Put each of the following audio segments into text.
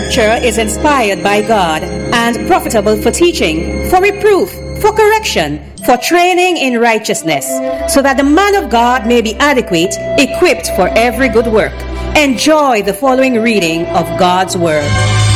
Scripture is inspired by God and profitable for teaching, for reproof, for correction, for training in righteousness, so that the man of God may be adequate, equipped for every good work. Enjoy the following reading of God's Word.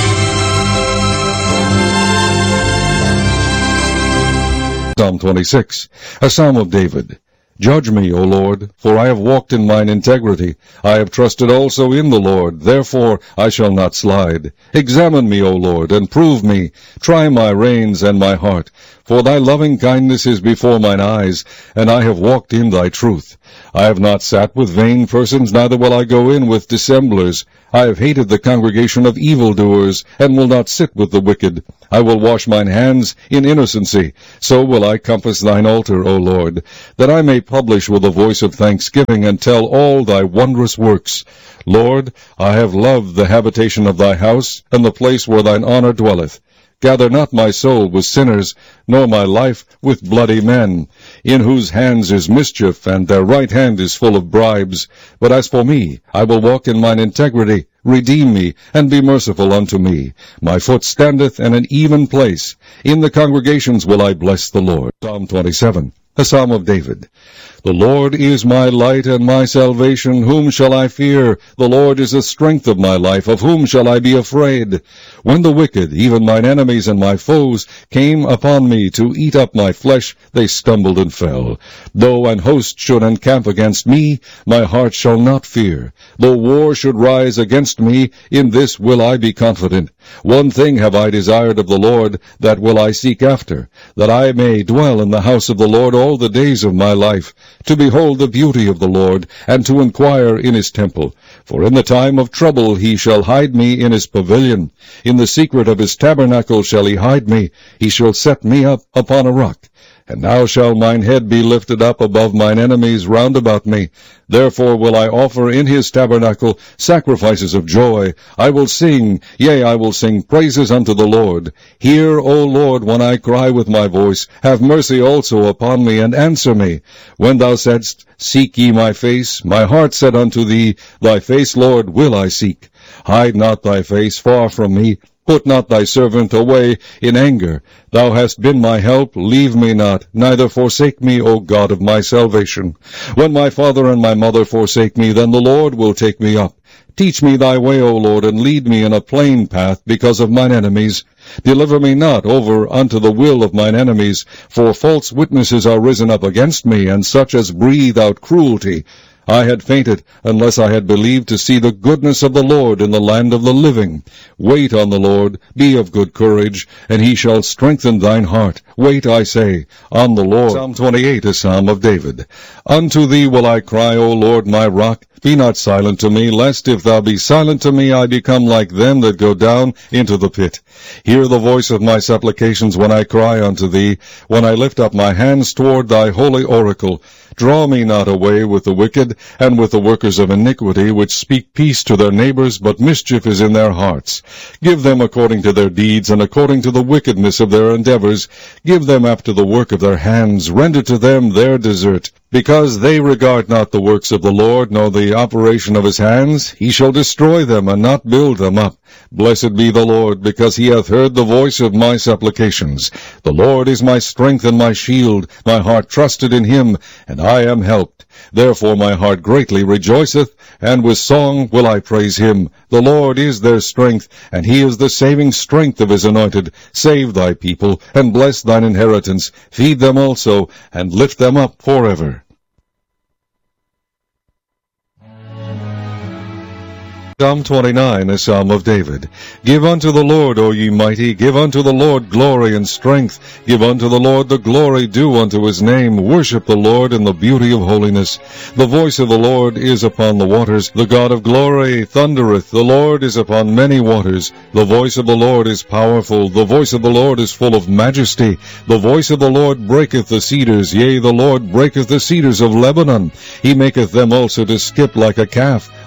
Psalm 26, a Psalm of David. Judge me, O Lord, for I have walked in mine integrity. I have trusted also in the Lord, therefore I shall not slide. Examine me, O Lord, and prove me. Try my reins and my heart. For thy loving kindness is before mine eyes, and I have walked in thy truth. I have not sat with vain persons, neither will I go in with dissemblers. I have hated the congregation of evildoers, and will not sit with the wicked. I will wash mine hands in innocency. So will I compass thine altar, O Lord, that I may publish with a voice of thanksgiving, and tell all thy wondrous works. Lord, I have loved the habitation of thy house, and the place where thine honor dwelleth. Gather not my soul with sinners, nor my life with bloody men, in whose hands is mischief, and their right hand is full of bribes. But as for me, I will walk in mine integrity. Redeem me, and be merciful unto me. My foot standeth in an even place. In the congregations will I bless the Lord. Psalm 27, a Psalm of David. The Lord is my light and my salvation. Whom shall I fear? The Lord is the strength of my life. Of whom shall I be afraid? When the wicked, even mine enemies and my foes, came upon me to eat up my flesh, they stumbled and fell. Though an host should encamp against me, my heart shall not fear. Though war should rise against me, in this will I be confident. One thing have I desired of the Lord, that will I seek after, that I may dwell in the house of the Lord all the days of my life, to behold the beauty of the Lord, and to inquire in his temple. For in the time of trouble he shall hide me in his pavilion. In the secret of his tabernacle shall he hide me. He shall set me up upon a rock. And now shall mine head be lifted up above mine enemies round about me. Therefore will I offer in his tabernacle sacrifices of joy. I will sing, yea, I will sing praises unto the Lord. Hear, O Lord, when I cry with my voice. Have mercy also upon me, and answer me. When thou saidst, Seek ye my face, my heart said unto thee, Thy face, Lord, will I seek. Hide not thy face far from me. Put not thy servant away in anger. Thou hast been my help, leave me not, neither forsake me, O God of my salvation. When my father and my mother forsake me, then the Lord will take me up. Teach me thy way, O Lord, and lead me in a plain path because of mine enemies. Deliver me not over unto the will of mine enemies, for false witnesses are risen up against me, and such as breathe out cruelty. I had fainted, unless I had believed to see the goodness of the Lord in the land of the living. Wait on the Lord, be of good courage, and he shall strengthen thine heart. Wait, I say, on the Lord. Psalm 28, a Psalm of David. Unto thee will I cry, O Lord, my rock. Be not silent to me, lest if thou be silent to me, I become like them that go down into the pit. Hear the voice of my supplications when I cry unto thee, when I lift up my hands toward thy holy oracle. Draw me not away with the wicked, and with the workers of iniquity, which speak peace to their neighbors, but mischief is in their hearts. Give them according to their deeds, and according to the wickedness of their endeavors. Give them after the work of their hands. Render to them their desert. Because they regard not the works of the Lord, nor the operation of his hands, he shall destroy them, and not build them up. Blessed be the Lord, because he hath heard the voice of my supplications. The Lord is my strength and my shield. My heart trusted in him, and I am helped. Therefore my heart greatly rejoiceth, and with song will I praise him. The Lord is their strength, and he is the saving strength of his anointed. Save thy people, and bless thine inheritance. Feed them also, and lift them up forever. Psalm 29, a Psalm of David. Give unto the Lord, O ye mighty, give unto the Lord glory and strength. Give unto the Lord the glory due unto his name. Worship the Lord in the beauty of holiness. The voice of the Lord is upon the waters. The God of glory thundereth. The Lord is upon many waters. The voice of the Lord is powerful. The voice of the Lord is full of majesty. The voice of the Lord breaketh the cedars. Yea, the Lord breaketh the cedars of Lebanon. He maketh them also to skip like a calf.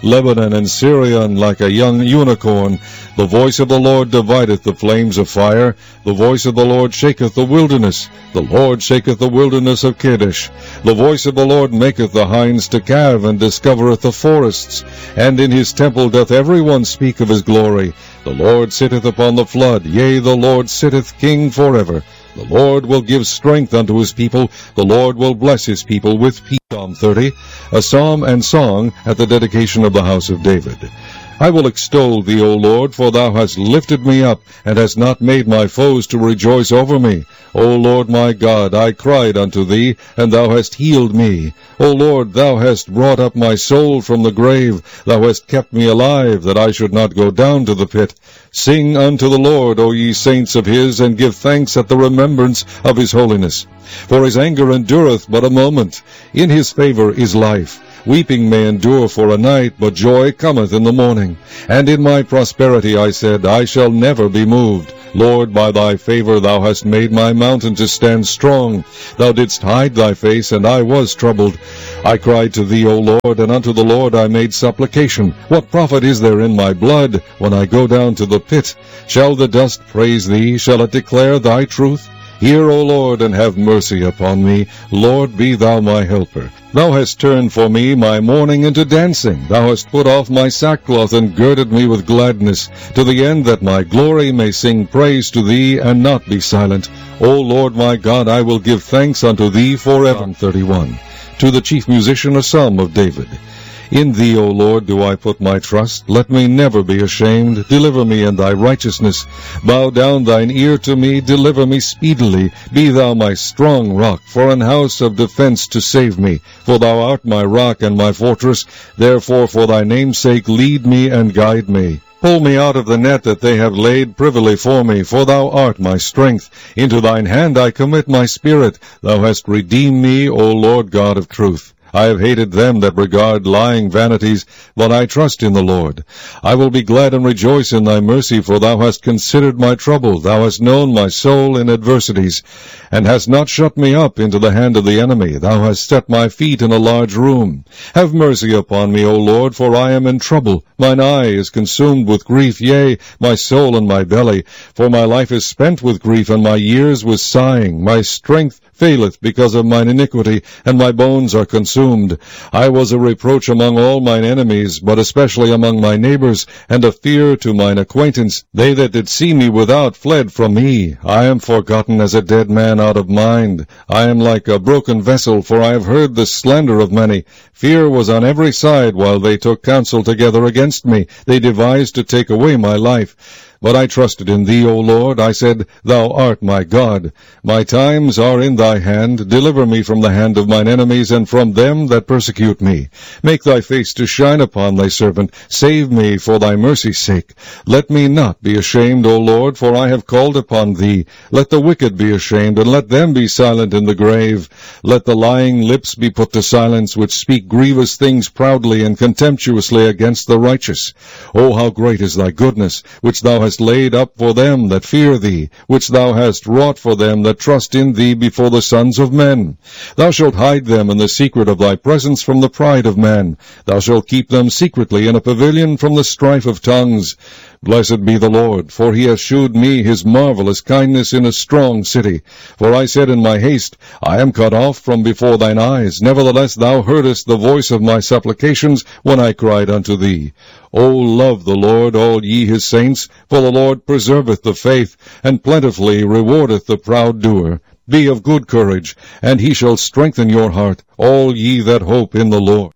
Lebanon and Syrian like a young unicorn. The voice of the Lord divideth the flames of fire. The voice of the Lord shaketh the wilderness. The Lord shaketh the wilderness of Kadesh. The voice of the Lord maketh the hinds to calve, and discovereth the forests. And in his temple doth every one speak of his glory. The Lord sitteth upon the flood, yea, the Lord sitteth king forever. The Lord will give strength unto his people. The Lord will bless his people with peace. Psalm 30, a psalm and song at the dedication of the house of David. I will extol thee, O Lord, for thou hast lifted me up, and hast not made my foes to rejoice over me. O Lord my God, I cried unto thee, and thou hast healed me. O Lord, thou hast brought up my soul from the grave. Thou hast kept me alive, that I should not go down to the pit. Sing unto the Lord, O ye saints of his, and give thanks at the remembrance of his holiness. For his anger endureth but a moment. In his favor is life. Weeping may endure for a night, but joy cometh in the morning. And in my prosperity I said, I shall never be moved. Lord, by thy favor thou hast made my mountain to stand strong. Thou didst hide thy face, and I was troubled. I cried to thee, O Lord, and unto the Lord I made supplication. What profit is there in my blood when I go down to the pit? Shall the dust praise thee? Shall it declare thy truth? Hear, O Lord, and have mercy upon me. Lord, be thou my helper. Thou hast turned for me my mourning into dancing. Thou hast put off my sackcloth and girded me with gladness, to the end that my glory may sing praise to thee and not be silent. O Lord my God, I will give thanks unto thee forever. Psalm 31. To the chief musician, a psalm of David. In thee, O Lord, do I put my trust. Let me never be ashamed. Deliver me in thy righteousness. Bow down thine ear to me. Deliver me speedily. Be thou my strong rock, for an house of defense to save me. For thou art my rock and my fortress. Therefore for thy name's sake lead me and guide me. Pull me out of the net that they have laid privily for me, for thou art my strength. Into thine hand I commit my spirit. Thou hast redeemed me, O Lord God of truth. I have hated them that regard lying vanities, but I trust in the Lord. I will be glad and rejoice in thy mercy, for thou hast considered my trouble. Thou hast known my soul in adversities, and hast not shut me up into the hand of the enemy. Thou hast set my feet in a large room. Have mercy upon me, O Lord, for I am in trouble. Mine eye is consumed with grief, yea, my soul and my belly. For my life is spent with grief, and my years with sighing. My strength faileth because of mine iniquity, and my bones are consumed. I was a reproach among all mine enemies, but especially among my neighbors, and a fear to mine acquaintance. They that did see me without fled from me. I am forgotten as a dead man out of mind. I am like a broken vessel, for I have heard the slander of many. Fear was on every side while they took counsel together against me. They devised to take away my life. But I trusted in thee, O Lord. I said, Thou art my God. My times are in thy hand. Deliver me from the hand of mine enemies, and from them that persecute me. Make thy face to shine upon thy servant. Save me for thy mercy's sake. Let me not be ashamed, O Lord, for I have called upon thee. Let the wicked be ashamed, and let them be silent in the grave. Let the lying lips be put to silence, which speak grievous things proudly and contemptuously against the righteous. O how great is thy goodness, which thou hast laid up for them that fear thee, which thou hast wrought for them that trust in thee before the sons of men. Thou shalt hide them in the secret of thy presence from the pride of man. Thou shalt keep them secretly in a pavilion from the strife of tongues. Blessed be the Lord, for he hath shewed me his marvelous kindness in a strong city. For I said in my haste, I am cut off from before thine eyes. Nevertheless thou heardest the voice of my supplications when I cried unto thee. O love the Lord, all ye his saints, for the Lord preserveth the faith, and plentifully rewardeth the proud doer. Be of good courage, and he shall strengthen your heart, all ye that hope in the Lord.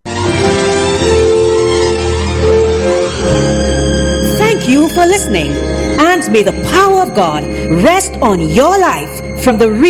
Thank you for listening, and may the power of God rest on your life from the